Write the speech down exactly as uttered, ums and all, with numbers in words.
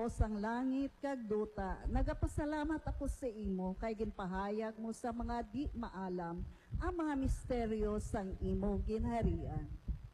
Dios ang langit kag duta, nagapasalamat ako sa imo kay ginpahayag mo sa mga di maalam ang mga misteryo sang imo ginharian.